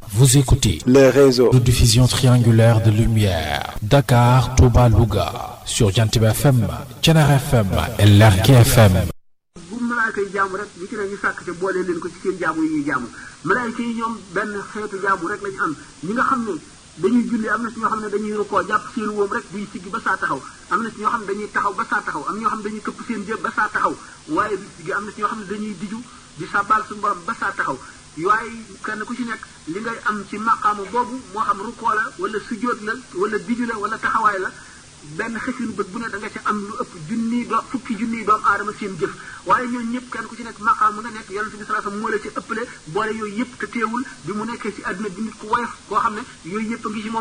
Vous écoutez le réseau de diffusion triangulaire de lumière Dakar, Touba, Louga sur Jantib FM, Thiénaba FM et Lergui FM. bu malaaka yi jaamu rek li ci ne ñu sàkk te boole leen ko ci seen jaamu yi ñuy jaamu malaaka yi ñoom benn xeetu jaamu rek lañu am ñi nga xam ne dañuy julli am na si ñoo xam ne dañuy rukkoo jàpp seen wóom rek duy siggi ba saa taxaw am na si ñoo xam ne dañuy taxaw ba saa taxaw am ñoo xam ne dañuy këpp seen jëb ba saa taxaw waaye du siggi am na si ñoo xam ne dañuy diju di sàbbaal suñu borom ba saa taxaw waaye kenn ku ci nekk li ngay am ci maqaamu boobu moo xam rukkoo la wala sujjóot la wala diju la wala taxawaay la benn xefinu bët bu ne da nga ci am lu ëpp fukki junniy doomu aadama seen jëf waaye ñooñu ñëpp kenn ku ci nekk maqaam mu nga nekk yonent bi sallallahu alayhi wasallam moo la ci ëppale boole yooyu yëpp te teewul bi mu nekkee ci àdduna bi nit ku woyof koo xam ne yooyu yëpp a ngi ci moom